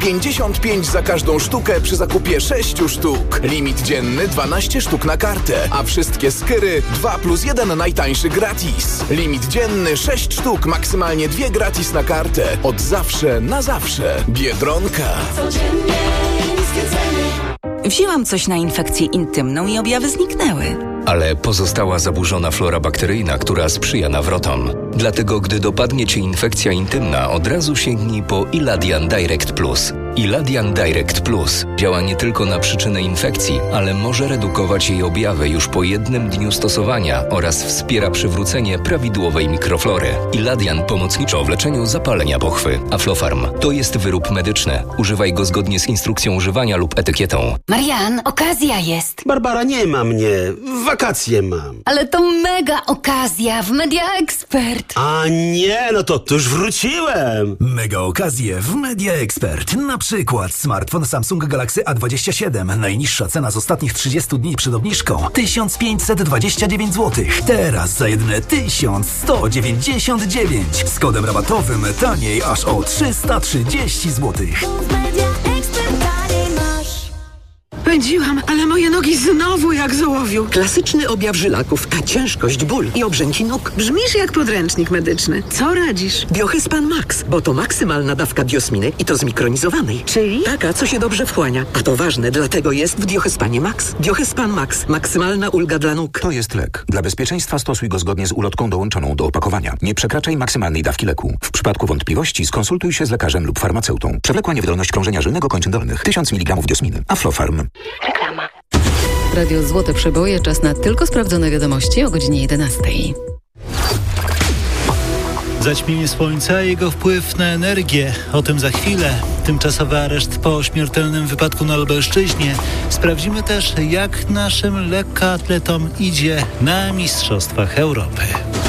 55 za każdą sztukę przy zakupie 6 sztuk. Limit dzienny 12 sztuk na kartę, a wszystkie skyry 2+1 najtańszy gratis. Limit dzienny 6 sztuk, maksymalnie 2 gratis na kartę. Od zawsze na zawsze. Biedronka. Codziennie niskie ceny. Wzięłam coś na infekcję intymną i objawy zniknęły. Ale pozostała zaburzona flora bakteryjna, która sprzyja nawrotom. Dlatego, gdy dopadnie Cię infekcja intymna, od razu sięgnij po Iladian Direct Plus. Iladian Direct Plus działa nie tylko na przyczynę infekcji, ale może redukować jej objawy już po 1 dniu stosowania oraz wspiera przywrócenie prawidłowej mikroflory. Iladian pomocniczo w leczeniu zapalenia pochwy. Aflofarm to jest wyrób medyczny. Używaj go zgodnie z instrukcją używania lub etykietą. Marian, okazja jest. Barbara, nie ma mnie. Wakacje mam. Ale to mega okazja w Media Expert. A nie, no to już wróciłem. Mega okazje w Media Expert. Na przykład smartfon Samsung Galaxy A27. Najniższa cena z ostatnich 30 dni przed obniżką 1529 zł. Teraz za jedyne 1199. Z kodem rabatowym taniej aż o 330 zł. Pędziłam, ale moje nogi znowu jak z ołowiu. Klasyczny objaw żylaków, a ciężkość, ból i obrzęki nóg. Brzmisz jak podręcznik medyczny. Co radzisz? Biohyspan Max, bo to maksymalna dawka diosminy i to zmikronizowanej. Czyli? Taka, co się dobrze wchłania. A to ważne, dlatego jest w Biohyspanie Max. Biohyspan Max. Maksymalna ulga dla nóg. To jest lek. Dla bezpieczeństwa stosuj go zgodnie z ulotką dołączoną do opakowania. Nie przekraczaj maksymalnej dawki leku. W przypadku wątpliwości skonsultuj się z lekarzem lub farmaceutą. Przewlekła niewydolność krążenia żylnego kończyn dolnych. 1000 mg diosminy. Aflofarm. Reklama. Radio Złote Przeboje, czas na tylko sprawdzone wiadomości o godzinie 11. Zaćmienie słońca i jego wpływ na energię. O tym za chwilę. Tymczasowy areszt po śmiertelnym wypadku na Lubelszczyźnie. Sprawdzimy też, jak naszym lekkoatletom idzie na Mistrzostwach Europy.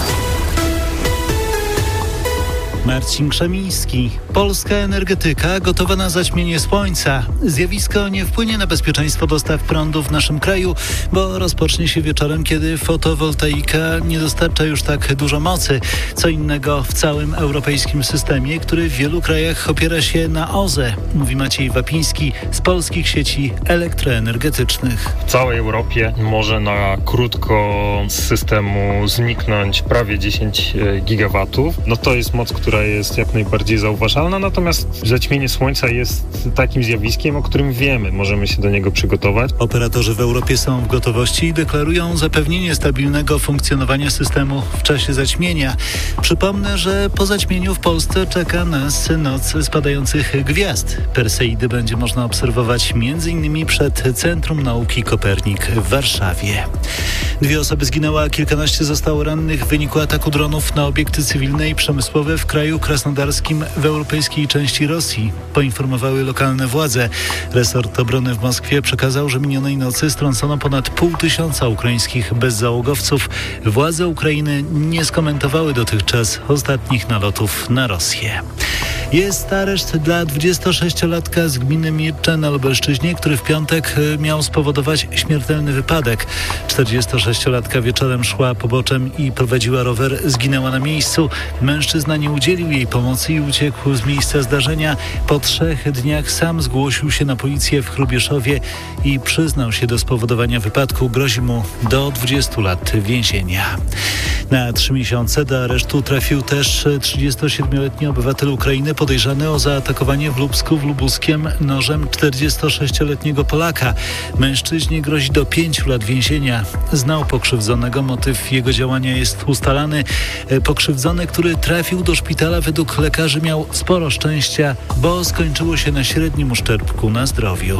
Marcin Krzemiński. Polska energetyka gotowa na zaćmienie słońca. Zjawisko nie wpłynie na bezpieczeństwo dostaw prądu w naszym kraju, bo rozpocznie się wieczorem, kiedy fotowoltaika nie dostarcza już tak dużo mocy. Co innego w całym europejskim systemie, który w wielu krajach opiera się na OZE, mówi Maciej Wapiński z polskich sieci elektroenergetycznych. W całej Europie może na krótko z systemu zniknąć prawie 10 gigawatów. No to jest moc, która jest jak najbardziej zauważalna, natomiast zaćmienie słońca jest takim zjawiskiem, o którym wiemy, możemy się do niego przygotować. Operatorzy w Europie są w gotowości i deklarują zapewnienie stabilnego funkcjonowania systemu w czasie zaćmienia. Przypomnę, że po zaćmieniu w Polsce czeka nas noc spadających gwiazd. Perseidy będzie można obserwować m.in. przed Centrum Nauki Kopernik w Warszawie. 2 osoby zginęły, a kilkanaście zostało rannych w wyniku ataku dronów na obiekty cywilne i przemysłowe w kraju krasnodarskim w europejskiej części Rosji, poinformowały lokalne władze. Resort obrony w Moskwie przekazał, że minionej nocy strącono ponad 500 ukraińskich bezzałogowców. Władze Ukrainy nie skomentowały dotychczas ostatnich nalotów na Rosję. Jest areszt dla 26-latka z gminy Mircze na Lubelszczyźnie, który w piątek miał spowodować śmiertelny wypadek. 46-latka wieczorem szła poboczem i prowadziła rower, zginęła na miejscu. Mężczyzna nie udzielił jej pomocy i uciekł z miejsca zdarzenia. Po 3 dniach sam zgłosił się na policję w Hrubieszowie i przyznał się do spowodowania wypadku. Grozi mu do 20 lat więzienia. Na 3 miesiące do aresztu trafił też 37-letni obywatel Ukrainy podejrzany o zaatakowanie w Lubsku w Lubuskiem nożem 46-letniego Polaka. Mężczyźnie grozi do 5 lat więzienia. Znał pokrzywdzonego, motyw jego działania jest ustalany. Pokrzywdzony, który trafił do szpitala, według lekarzy miał sporo szczęścia, bo skończyło się na średnim uszczerbku na zdrowiu.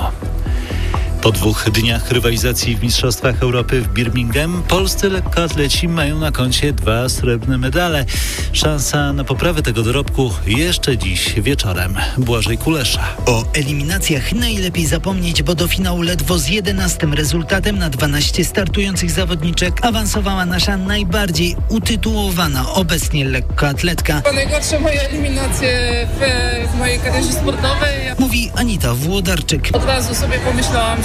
Po 2 dniach rywalizacji w Mistrzostwach Europy w Birmingham polscy lekkoatleci mają na koncie 2 srebrne medale. Szansa na poprawę tego dorobku jeszcze dziś wieczorem. Błażej Kulesza. O eliminacjach najlepiej zapomnieć, bo do finału ledwo z 11 rezultatem na 12 startujących zawodniczek awansowała nasza najbardziej utytułowana obecnie lekkoatletka. Najgorsze moje eliminacje w mojej karierze sportowej. Mówi Anita Włodarczyk. Od razu sobie pomyślałam,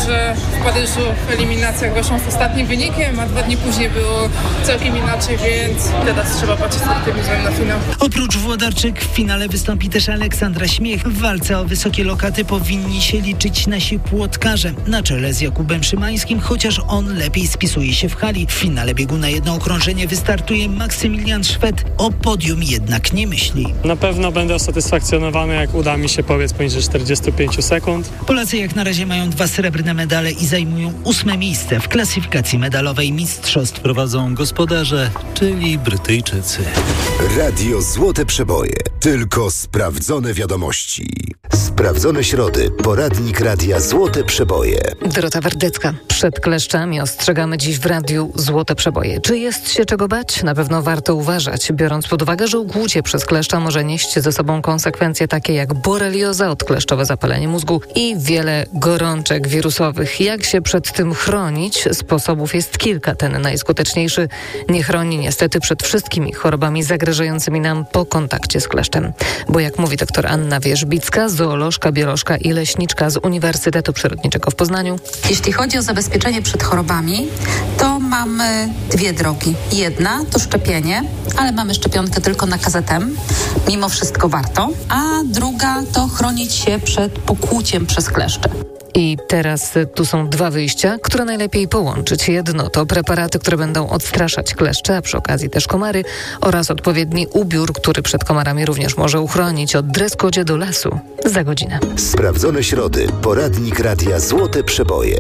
że w Paryżu eliminacja ogłoszono z ostatnim wynikiem, a 2 dni później było całkiem inaczej, więc teraz trzeba patrzeć z optymizmem na finał. Oprócz Włodarczyk w finale wystąpi też Aleksandra Śmiech. W walce o wysokie lokaty powinni się liczyć nasi płotkarze na czele z Jakubem Szymańskim, chociaż on lepiej spisuje się w hali. W finale biegu na jedno okrążenie wystartuje Maksymilian Szwed. O podium jednak nie myśli. Na pewno będę usatysfakcjonowany, jak uda mi się pobiec poniżej 45 sekund. Polacy jak na razie mają 2 srebrne medale i zajmują 8. miejsce w klasyfikacji medalowej mistrzostw. Prowadzą gospodarze, czyli Brytyjczycy. Radio Złote Przeboje. Tylko sprawdzone wiadomości. Sprawdzone środy. Poradnik Radia Złote Przeboje. Dorota Wardecka. Przed kleszczami ostrzegamy dziś w Radiu Złote Przeboje. Czy jest się czego bać? Na pewno warto uważać, biorąc pod uwagę, że ukłucie przez kleszcza może nieść ze sobą konsekwencje takie jak borelioza, odkleszczowe zapalenie mózgu i wiele gorączek wirusowych. Jak się przed tym chronić? Sposobów jest kilka. Ten najskuteczniejszy nie chroni niestety przed wszystkimi chorobami zagrażającymi nam po kontakcie z kleszczem. Bo jak mówi dr Anna Wierzbicka, zoolożka, biolożka i leśniczka z Uniwersytetu Przyrodniczego w Poznaniu. Jeśli chodzi o zabezpieczenie przed chorobami, to mamy 2 drogi. Jedna to szczepienie, ale mamy szczepionkę tylko na KZM. Mimo wszystko warto. A druga to chronić się przed pokłuciem przez kleszcze. I teraz tu są 2 wyjścia, które najlepiej połączyć. Jedno to preparaty, które będą odstraszać kleszcze, a przy okazji też komary, oraz odpowiedni ubiór, który przed komarami również może uchronić. Od dress-codzie do lasu. Za godzinę. Sprawdzone środy. Poradnik Radia Złote Przeboje.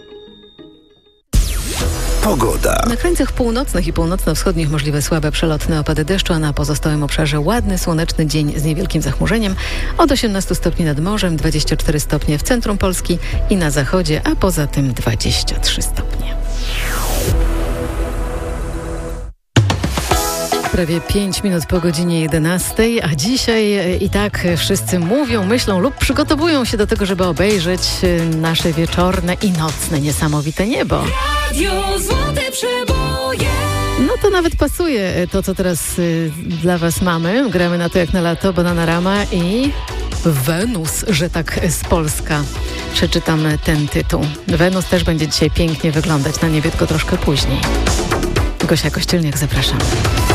Pogoda. Na krańcach północnych i północno-wschodnich możliwe słabe przelotne opady deszczu, a na pozostałym obszarze ładny, słoneczny dzień z niewielkim zachmurzeniem. Od 18 stopni nad morzem, 24 stopnie w centrum Polski i na zachodzie, a poza tym 23 stopnie. Prawie 5 minut po godzinie 11, a dzisiaj i tak wszyscy mówią, myślą lub przygotowują się do tego, żeby obejrzeć nasze wieczorne i nocne niesamowite niebo. Radio Złote Przeboje. No to nawet pasuje to, co teraz dla Was mamy. Gramy na to jak na lato, Bananarama i Wenus, że tak z Polska. Przeczytam ten tytuł. Wenus też będzie dzisiaj pięknie wyglądać na niebie, tylko troszkę później. Gosia Kościelniak, zapraszam.